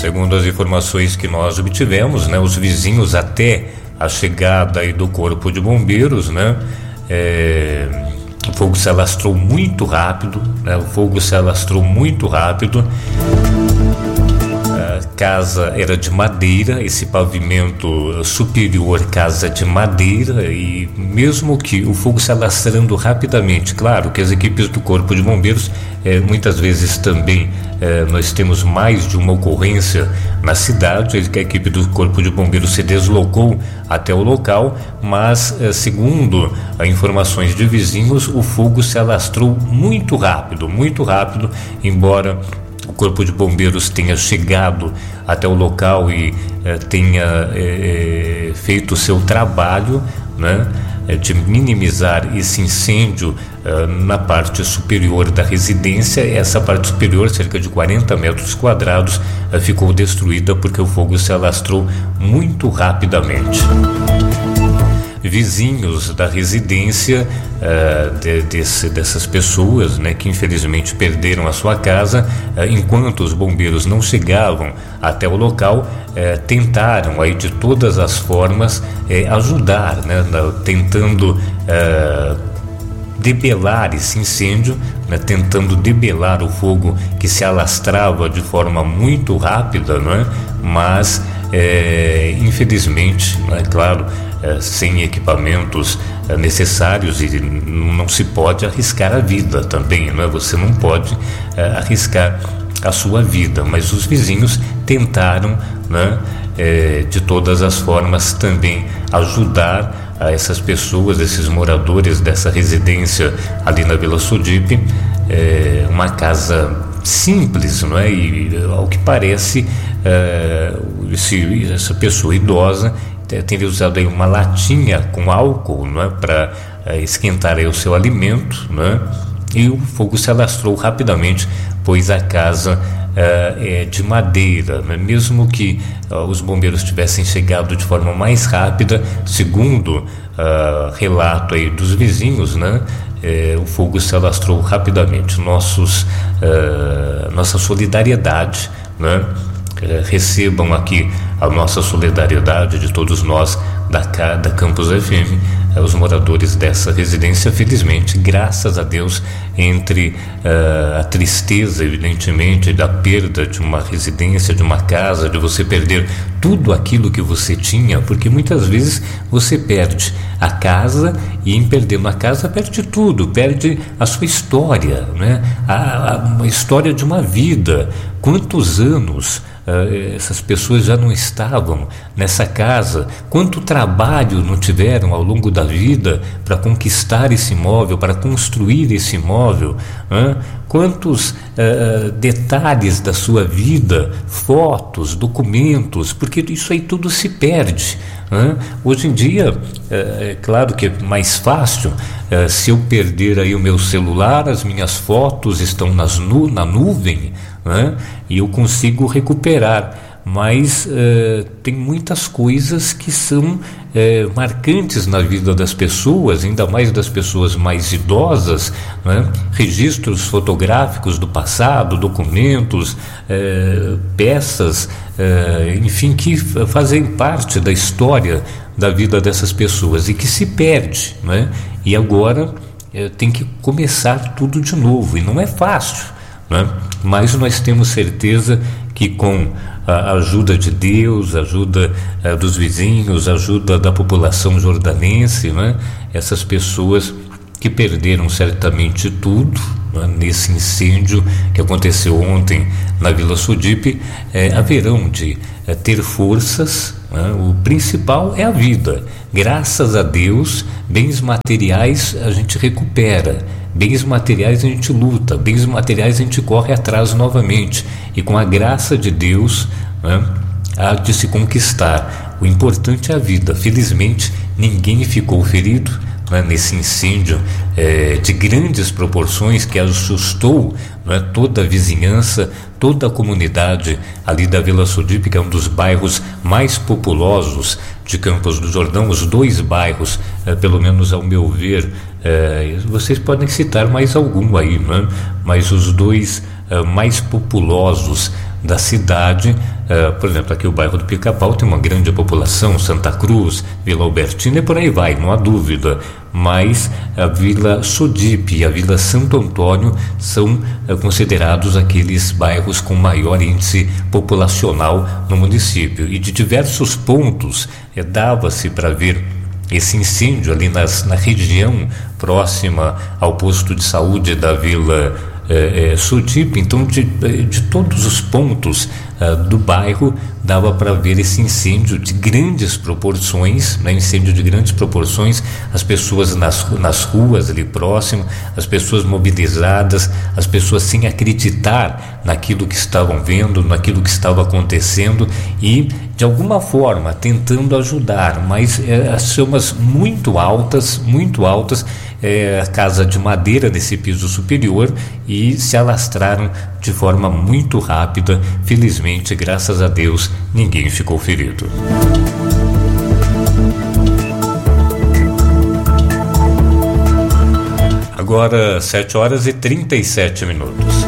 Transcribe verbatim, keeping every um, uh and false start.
segundo as informações que nós obtivemos, né, os vizinhos até a chegada aí do Corpo de Bombeiros, né, é, o fogo se alastrou muito rápido, né, o fogo se alastrou muito rápido. A casa era de madeira, esse pavimento superior, casa de madeira, e mesmo que o fogo se alastrando rapidamente, claro que as equipes do Corpo de Bombeiros, eh, muitas vezes também eh, nós temos mais de uma ocorrência na cidade, a equipe do Corpo de Bombeiros se deslocou até o local, mas eh, segundo as informações de vizinhos, o fogo se alastrou muito rápido, muito rápido, embora o Corpo de Bombeiros tenha chegado até o local e eh, tenha eh, feito o seu trabalho, né, de minimizar esse incêndio eh, na parte superior da residência. Essa parte superior, cerca de quarenta metros quadrados, eh, ficou destruída porque o fogo se alastrou muito rapidamente. Vizinhos da residência uh, de, desse, dessas pessoas, né, que infelizmente perderam a sua casa, uh, enquanto os bombeiros não chegavam até o local, uh, tentaram aí de todas as formas uh, ajudar, né, na, tentando uh, debelar esse incêndio, né, tentando debelar o fogo que se alastrava de forma muito rápida, né, mas uh, infelizmente, é claro, É, sem equipamentos é, necessários, e não se pode arriscar a vida também, né? Você não pode é, arriscar a sua vida, mas os vizinhos tentaram, né, é, de todas as formas também ajudar a essas pessoas, esses moradores dessa residência ali na Vila Sodipe, é, uma casa simples, não é? E ao que parece, é, esse, essa pessoa idosa teria usado aí uma latinha com álcool, não é, para é, esquentar aí o seu alimento, né? E o fogo se alastrou rapidamente, pois a casa é, é de madeira, né? Mesmo que uh, os bombeiros tivessem chegado de forma mais rápida, segundo uh, relato aí dos vizinhos, né? É, o fogo se alastrou rapidamente. Nossos, uh, nossa solidariedade, né? Recebam aqui a nossa solidariedade de todos nós da, da Campus F M, os moradores dessa residência. Felizmente, graças a Deus, entre uh, a tristeza, evidentemente, da perda de uma residência, de uma casa, de você perder tudo aquilo que você tinha, porque muitas vezes você perde a casa e, em perdendo a casa, perde tudo, perde a sua história, né? a, a, uma história de uma vida. Quantos anos Uh, essas pessoas já não estavam nessa casa, quanto trabalho não tiveram ao longo da vida para conquistar esse imóvel, para construir esse imóvel, uh, quantos uh, detalhes da sua vida, fotos, documentos, porque isso aí tudo se perde. Uh, hoje em dia, uh, é claro que é mais fácil, uh, se eu perder aí o meu celular, as minhas fotos estão nas nu- na nuvem, né? E eu consigo recuperar, mas uh, tem muitas coisas que são uh, marcantes na vida das pessoas, ainda mais das pessoas mais idosas, né? Registros fotográficos do passado, documentos, uh, peças, uh, enfim, que fazem parte da história da vida dessas pessoas e que se perde, né? E agora uh, tem que começar tudo de novo, e não é fácil, né? Mas nós temos certeza que com a ajuda de Deus, a ajuda uh, dos vizinhos, a ajuda da população jordanense, né? Essas pessoas que perderam certamente tudo, né, nesse incêndio que aconteceu ontem na Vila Sodipe, eh, haverão de eh, ter forças, né? O principal é a vida. Graças a Deus, bens materiais a gente recupera, bens materiais a gente luta, bens materiais a gente corre atrás novamente, e com a graça de Deus, né, há de se conquistar. O importante é a vida. Felizmente ninguém ficou ferido, né, nesse incêndio é, de grandes proporções que assustou, né, toda a vizinhança, toda a comunidade ali da Vila Sodipe, que é um dos bairros mais populosos de Campos do Jordão. Os dois bairros, é, pelo menos ao meu ver, é, vocês podem citar mais algum aí, né? Mas os dois é, mais populosos da cidade Uh, por exemplo, aqui o bairro do Pica-Pau tem uma grande população, Santa Cruz, Vila Albertina e por aí vai, não há dúvida. Mas a Vila Sodipe e a Vila Santo Antônio são uh, considerados aqueles bairros com maior índice populacional no município. E de diversos pontos uh, dava-se para ver esse incêndio ali nas, na região próxima ao posto de saúde da Vila é, é, Sodipe. Então, de, de todos os pontos uh, do bairro, dava para ver esse incêndio de grandes proporções, né? Incêndio de grandes proporções, as pessoas nas, nas ruas ali próximo, as pessoas mobilizadas, as pessoas sem acreditar naquilo que estavam vendo, naquilo que estava acontecendo e, de alguma forma, tentando ajudar, mas é, as chamas muito altas, muito altas, é, a casa de madeira nesse piso superior, e se alastraram de forma muito rápida. Felizmente, graças a Deus, ninguém ficou ferido. Agora, sete horas e trinta e sete minutos.